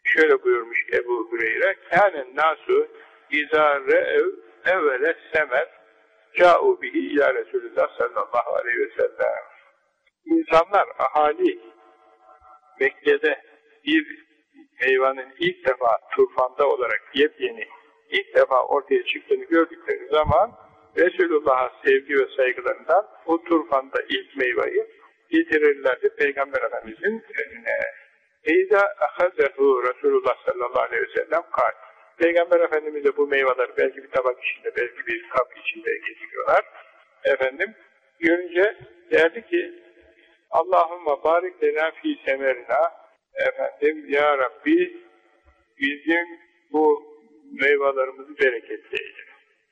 Şöyle buyurmuş Ebu Hüreyre, kânen nâsu izâ re'ev evvele semer câ'u bihi ilâ Resulullah sallallahu aleyhi ve sellem. İnsanlar, ahali Mekke'de bir meyvanın ilk defa turfanda olarak yepyeni ilk defa ortaya çıktığını gördükleri zaman Resulullah'a sevgi ve saygılarından o turfanda ilk meyveyi getirirlerdi Peygamber Efendimiz'in önüne. İzâ ahazehu Resulullah sallallahu aleyhi ve sellem kâl. Peygamber Efendimiz'e bu meyveler belki bir tabak içinde, belki bir kap içinde getiriyorlar. Efendim, görünce derdi ki Allahümme barik lena fî semerina. Efendim, Ya Rabbi bizim bu meyvelerimizi bereketli eyle.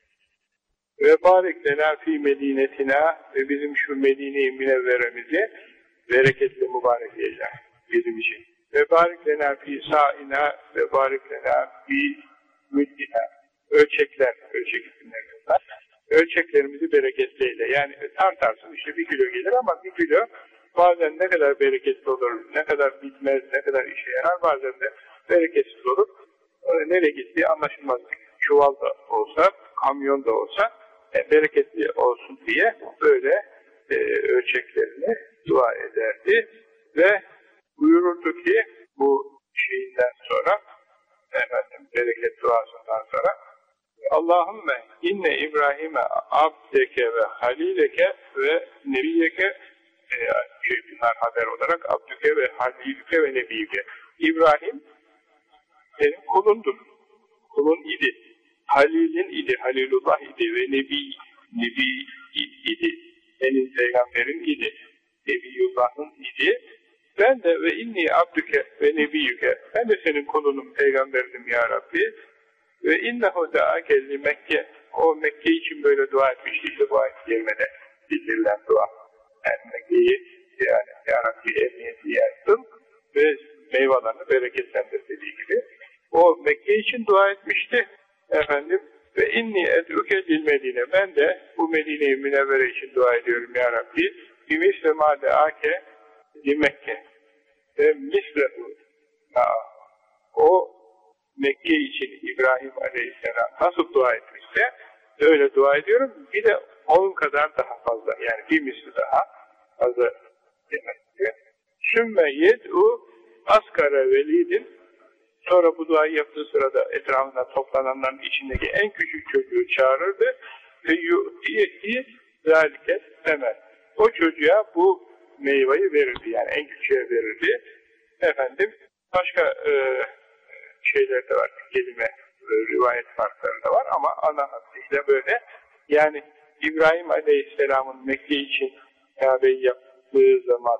Ve barik lena fî medinetina ve bizim şu Medine-i Münevveremizi bereketli mübarek eyle bizim için. Ve barik lena fî sâina ve barik lena fî müddina. Ölçek isimlerinden. Ölçeklerimizi bereketli eyle. Yani tartarsın işte 1 kilo gelir ama 1 kilo bazen ne kadar bereketli olur, ne kadar bitmez, ne kadar işe yarar, bazen de bereketsiz olur. Nereye gittiği anlaşılmaz. Çuval da olsa, kamyon da olsa bereketli olsun diye böyle ölçeklerini dua ederdi ve buyururdu ki bu şeyinden sonra bereket duasından sonra Allahümme inne İbrahim'e abdeke ve halileke ve nebiyeke bunlar haber olarak abdüke ve halilüke ve nebiyüke. İbrahim senin kulundur. Kulun idi. Halilin idi. Halilullah idi ve nebi idi. Senin peygamberin idi. Nebiyullah'ın idi. Ben de ve inni abdüke ve nebiyüke. Ben de senin kulunum, peygamberinim ya Rabbi. Ve innehu da'ake li Mekke. O Mekke için böyle dua etmişti. İşte bu ayet kerimede bildirilen dua. Yani Mekke'yi yani ya Rabbi emniyeti yarsın ve meyvelerini bereketlendir dediği gibi. O Mekke için dua etmişti. Efendim ve inni ed'uke lil Medine. Ben de bu Medine-i Münevvere için dua ediyorum ya Rabbi. Bimisle ma da'ake li Mekke. Ve mislehu. O Mekke için İbrahim Aleyhisselam nasıl dua etmişse öyle dua ediyorum. Bir de onun kadar daha fazla. Yani bir misli daha fazla demektir. Sümme yed'u askara velidin. Sonra bu duayı yaptığı sırada etrafında toplananların içindeki en küçük çocuğu çağırırdı ve yu'tihi zâlike temel. O çocuğa bu meyveyi verirdi. Yani en küçüğe verirdi. Efendim başka şeyler de var. Kelime, rivayet farkları da var ama ana hattıyla böyle. Yani İbrahim Aleyhisselam'ın Mekke için Kabe'yi yaptığı zaman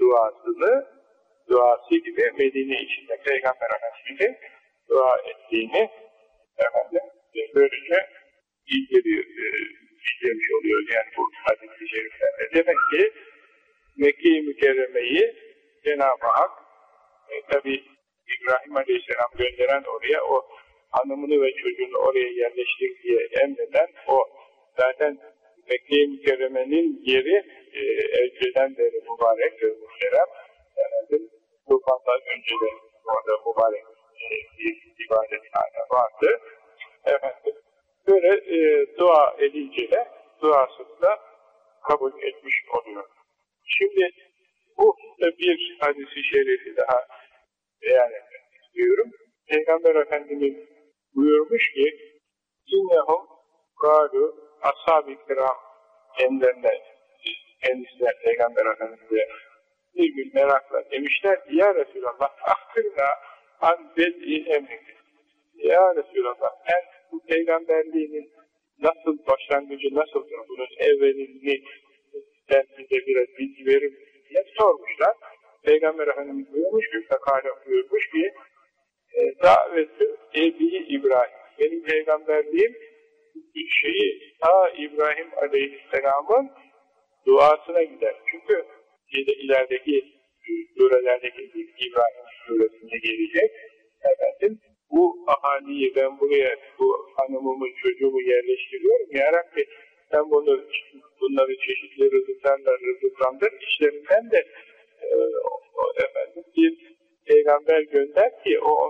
duası gibi Medine içinde Peygamber Efendimiz'in dua ettiğini böylece bildirmiş oluyor yani bu hadis-i şeriflerde. Demek ki Mekke-i Mükerreme'yi Cenab-ı Hak tabi İbrahim Aleyhisselam gönderen oraya o hanımını ve çocuğunu oraya yerleştir diye emreden o zaten Mekke-i Mükerreme'nin yeri önceden beri mübarek ve muhterem. Tufandan önce de orada mübarek bir ibadethane vardı. Efendim, böyle dua edince de duasını da kabul etmiş oluyor. Şimdi bu bir hadis-i şerifi daha beyan etmek istiyorum. Peygamber Efendimiz buyurmuş ki İnnehum gâlu ashab-ı kiram kendisine Peygamber Efendimiz'e bir gün merakla demişler ki ya Resulallah akhirna an bed'i emriki. Ya Resulallah sen bu peygamberliğinin nasıl başlangıcı nasıldır, bunun evvelini sen bize biraz bilgi verir diye sormuşlar. Peygamber Efendimiz buyurmuş ki Fekâle buyurmuş ki davetü ebi İbrahim. Benim peygamberliğim şeyi ta İbrahim Aleyhisselam'ın duasına gider. Çünkü ilerideki surelerdeki İbrahim suresinde gelecek. Efendim bu ahaliyi ben buraya bu hanımımı çocuğumu yerleştiriyorum. Ya Rabbi sen bunları çeşitli rızıklandır. İşlerinden de efendim bir peygamber gönder ki o